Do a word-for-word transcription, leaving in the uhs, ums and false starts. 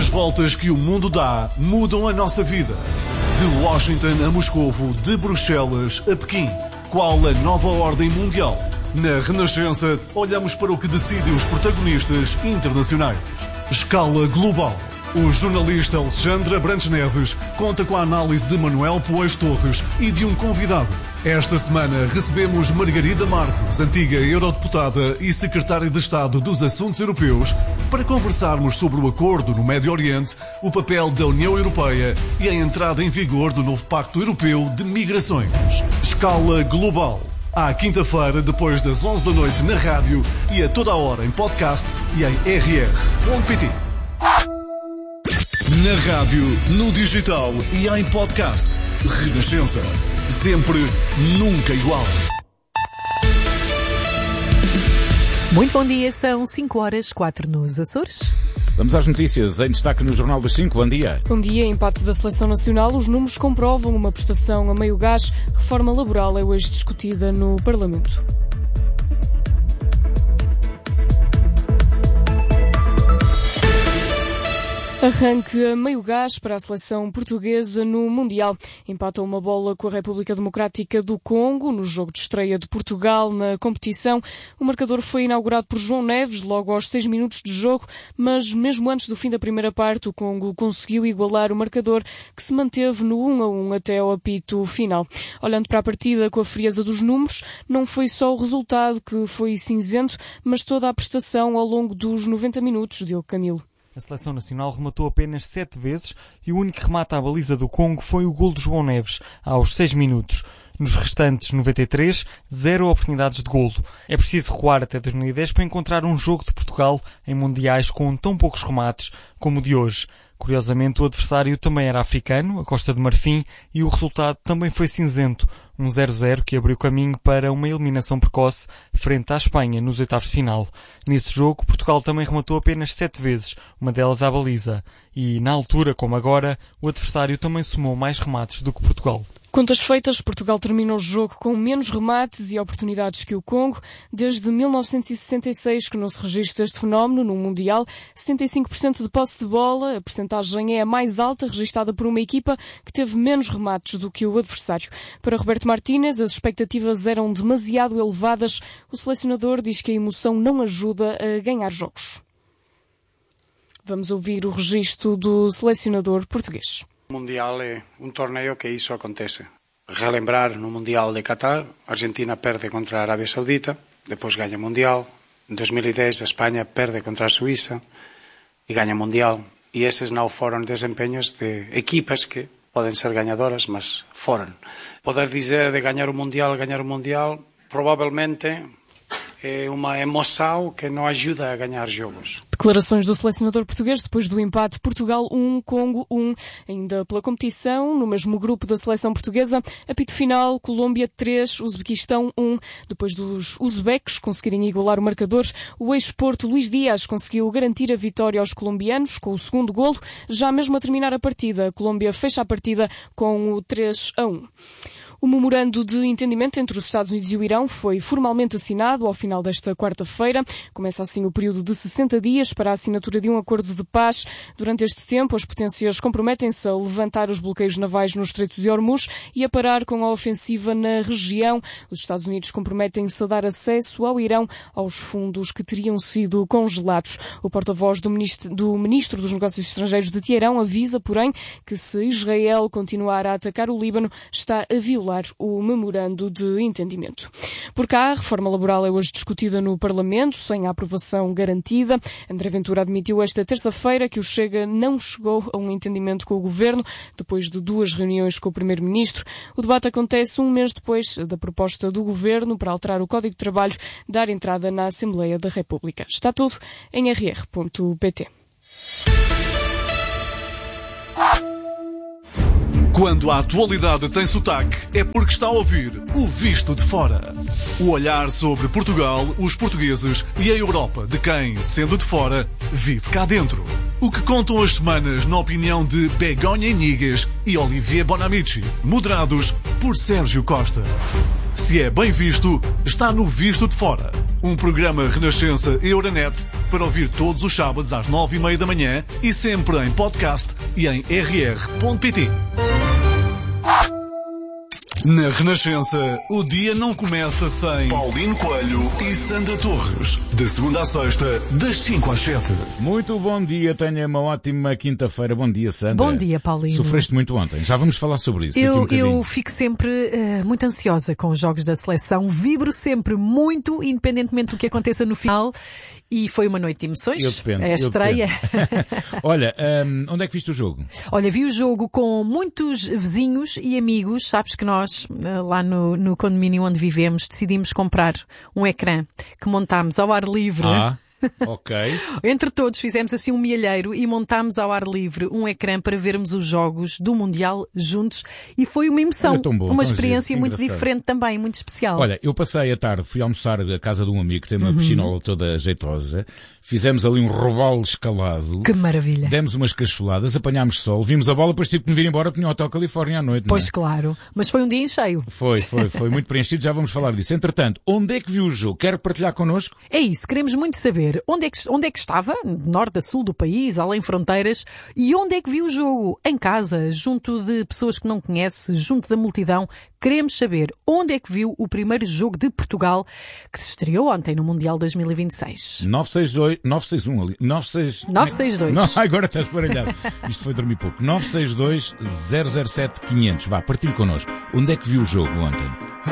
voltas que o mundo dá mudam a nossa vida. De Washington a Moscovo, de Bruxelas a Pequim. Qual a nova ordem mundial? Na Renascença, olhamos para o que decidem os protagonistas internacionais. Escala global. O jornalista Alexandre Abrantes Neves conta com a análise de Manuel Poés Torres e de um convidado. Esta semana recebemos Margarida Marques, antiga eurodeputada e secretária de Estado dos Assuntos Europeus, para conversarmos sobre o acordo no Médio Oriente, o papel da União Europeia e a entrada em vigor do novo Pacto Europeu de Migrações. Escala global. À quinta-feira, depois das onze da noite na rádio e a toda a hora em podcast e em r r ponto p t. Na rádio, no digital e em podcast. Renascença. Sempre, nunca igual. Muito bom dia, são cinco horas, quatro nos Açores. Vamos às notícias, em destaque no Jornal das cinco. Bom dia. Bom dia. Empate da Seleção Nacional. Os números comprovam uma prestação a meio gás. Reforma laboral é hoje discutida no Parlamento. Arranque a meio gás para a seleção portuguesa no Mundial. Empata uma bola com a República Democrática do Congo no jogo de estreia de Portugal na competição. O marcador foi inaugurado por João Neves logo aos seis minutos de jogo, mas mesmo antes do fim da primeira parte o Congo conseguiu igualar o marcador, que se manteve no um a um até ao apito final. Olhando para a partida com a frieza dos números, não foi só o resultado que foi cinzento, mas toda a prestação ao longo dos noventa minutos, Diogo Camilo. A Seleção Nacional rematou apenas sete vezes e o único remate à baliza do Congo foi o golo de João Neves, aos seis minutos. Nos restantes noventa e três, zero oportunidades de golo. É preciso recuar até dois mil e dez para encontrar um jogo de Portugal em mundiais com tão poucos remates como o de hoje. Curiosamente, o adversário também era africano, a Costa do Marfim, e o resultado também foi cinzento, um zero a zero que abriu caminho para uma eliminação precoce frente à Espanha nos oitavos de final. Nesse jogo, Portugal também rematou apenas sete vezes, uma delas à baliza. E, na altura, como agora, o adversário também somou mais remates do que Portugal. Contas feitas, Portugal terminou o jogo com menos remates e oportunidades que o Congo. Desde mil novecentos e sessenta e seis que não se registra este fenómeno no Mundial. setenta e cinco por cento de posse de bola, a percentagem é a mais alta registada por uma equipa que teve menos remates do que o adversário. Para Roberto Martínez, as expectativas eram demasiado elevadas. O selecionador diz que a emoção não ajuda a ganhar jogos. Vamos ouvir o registro do selecionador português. O Mundial é um torneio que isso acontece. Relembrar, no Mundial de Qatar, a Argentina perde contra a Arábia Saudita, depois ganha o Mundial. Em dois mil e dez, a Espanha perde contra a Suíça e ganha o Mundial. E esses não foram desempenhos de equipas que podem ser ganhadoras, mas foram. Poder dizer de ganhar o Mundial, ganhar o Mundial, provavelmente é uma emoção que não ajuda a ganhar jogos. Declarações do selecionador português depois do empate Portugal um, Congo um. Ainda pela competição, no mesmo grupo da seleção portuguesa, apito final, Colômbia três, Uzbequistão um. Depois dos uzbecos conseguirem igualar o marcador, o ex-Porto Luís Dias conseguiu garantir a vitória aos colombianos com o segundo golo. Já mesmo a terminar a partida, a Colômbia fecha a partida com o três a um. O memorando de entendimento entre os Estados Unidos e o Irão foi formalmente assinado ao final desta quarta-feira. Começa assim o período de sessenta dias para a assinatura de um acordo de paz. Durante este tempo, as potências comprometem-se a levantar os bloqueios navais no Estreito de Hormuz e a parar com a ofensiva na região. Os Estados Unidos comprometem-se a dar acesso ao Irão aos fundos que teriam sido congelados. O porta-voz do ministro, do ministro dos Negócios Estrangeiros de Teherão avisa, porém, que se Israel continuar a atacar o Líbano, está a violar o memorando de entendimento. Por cá, a reforma laboral é hoje discutida no Parlamento, sem a aprovação garantida. André Ventura admitiu esta terça-feira que o Chega não chegou a um entendimento com o Governo, depois de duas reuniões com o Primeiro-Ministro. O debate acontece um mês depois da proposta do Governo para alterar o Código de Trabalho, dar entrada na Assembleia da República. Está tudo em r r ponto p t. Quando a atualidade tem sotaque, é porque está a ouvir o Visto de Fora. O olhar sobre Portugal, os portugueses e a Europa de quem, sendo de fora, vive cá dentro. O que contam as semanas na opinião de Begonha Inigas e Olivier Bonamici, moderados por Sérgio Costa. Se é bem visto, está no Visto de Fora. Um programa Renascença Euronet para ouvir todos os sábados às nove e meia da manhã e sempre em podcast e em r r ponto p t. Na Renascença, o dia não começa sem Paulino Coelho e Sandra Torres. De segunda a sexta, das cinco às sete. Muito bom dia, tenha uma ótima quinta-feira. Bom dia, Sandra. Bom dia, Paulino. Sofreste muito ontem, já vamos falar sobre isso. Eu, daqui um eu fico sempre uh, muito ansiosa com os jogos da seleção, vibro sempre muito, independentemente do que aconteça no final, e foi uma noite de emoções. Eu dependo. É a estreia. Olha, um, onde é que viste o jogo? Olha, vi o jogo com muitos vizinhos e amigos. Sabes que nós, lá no, no condomínio onde vivemos, decidimos comprar um ecrã que montámos ao ar livre. Ah, ok. Entre todos fizemos assim um mielheiro e montámos ao ar livre um ecrã para vermos os jogos do Mundial juntos e foi uma emoção, Olha, tão bom, uma tão experiência giro, muito engraçado. diferente também, muito especial. Olha, eu passei a tarde, fui almoçar à casa de um amigo que tem uma Uhum. piscinola toda jeitosa, fizemos ali um robalo escalado, Que maravilha. demos umas cacholadas, apanhámos sol, vimos a bola, depois tive que me vir embora porque tinha o Hotel Califórnia à noite. Pois não é? claro, mas foi um dia em cheio. Foi, foi, foi muito preenchido, já vamos falar disso. Entretanto, onde é que viu o jogo? Quer partilhar connosco? É isso, queremos muito saber onde é que, onde é que estava, norte a sul do país, além fronteiras, e onde é que viu o jogo? Em casa, junto de pessoas que não conhece, junto da multidão. Queremos saber onde é que viu o primeiro jogo de Portugal que se estreou ontem no Mundial dois mil e vinte e seis. nove seis dois, nove seis um ali, nove seis... nove seis dois. Não, agora estás baralhado. Isto foi dormir pouco. nove seis dois, zero zero sete, quinhentos. Vá, partilhe connosco. Onde é que viu o jogo ontem?